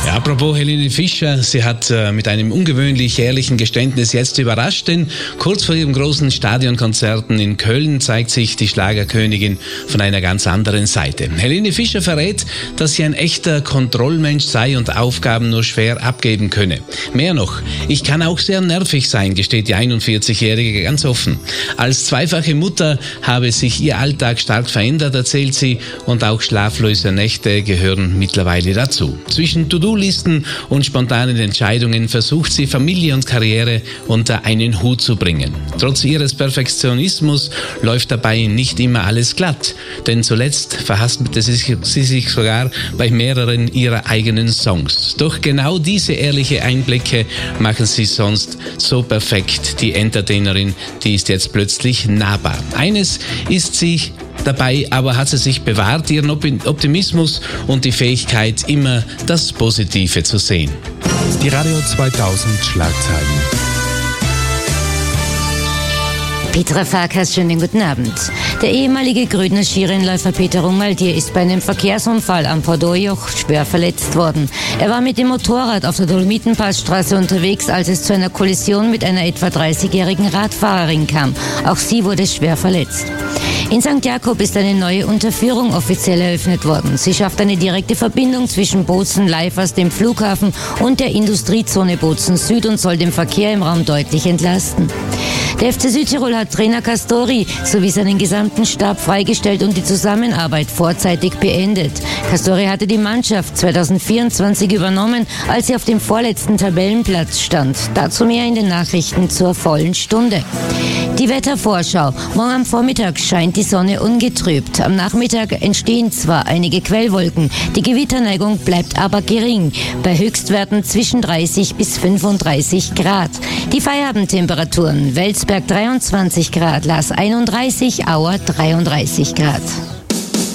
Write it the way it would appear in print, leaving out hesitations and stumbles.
Ja, apropos Helene Fischer, sie hat mit einem ungewöhnlich ehrlichen Geständnis jetzt überrascht, denn kurz vor ihrem großen Stadionkonzerten in Köln zeigt sich die Schlagerkönigin von einer ganz anderen Seite. Helene Fischer verrät, dass sie ein echter Kontrollmensch sei und Aufgaben nur schwer abgeben könne. Mehr noch, ich kann auch sehr nervig sein, gesteht die 41-Jährige ganz offen. Als zweifache Mutter habe sich ihr Alltag stark verändert, erzählt sie, und auch schlaflose Nächte gehören mittlerweile dazu. Zwischen To-Do-Listen und spontanen Entscheidungen versucht sie, Familie und Karriere unter einen Hut zu bringen. Trotz ihres Perfektionismus läuft dabei nicht immer alles glatt, denn zuletzt verhaspelte sie sich sogar bei mehreren ihrer eigenen Songs. Doch genau diese ehrliche Einblicke machen sie sonst so perfekt. Die Entertainerin, die ist jetzt plötzlich nahbar. Eines ist sie dabei aber hat sie sich bewahrt, ihren Optimismus und die Fähigkeit, immer das Positive zu sehen. Die Radio 2000 Schlagzeilen. Petra Farkas, schönen guten Abend. Der ehemalige Grödner Skirennläufer Peter Rungaldier ist bei einem Verkehrsunfall am Podoljoch schwer verletzt worden. Er war mit dem Motorrad auf der Dolomitenpassstraße unterwegs, als es zu einer Kollision mit einer etwa 30-jährigen Radfahrerin kam. Auch sie wurde schwer verletzt. In St. Jakob ist eine neue Unterführung offiziell eröffnet worden. Sie schafft eine direkte Verbindung zwischen Bozen-Leifers, dem Flughafen, und der Industriezone Bozen Süd und soll den Verkehr im Raum deutlich entlasten. Der FC Südtirol hat Trainer Castori sowie seinen gesamten Stab freigestellt und die Zusammenarbeit vorzeitig beendet. Castori hatte die Mannschaft 2024 übernommen, als sie auf dem vorletzten Tabellenplatz stand. Dazu mehr in den Nachrichten zur vollen Stunde. Die Wettervorschau. Morgen am Vormittag scheint die Sonne ungetrübt. Am Nachmittag entstehen zwar einige Quellwolken, die Gewitterneigung bleibt aber gering, bei Höchstwerten zwischen 30 bis 35 Grad. Die Feierabendtemperaturen: Welsberg 23 Grad, Laas 31, Auer 33 Grad.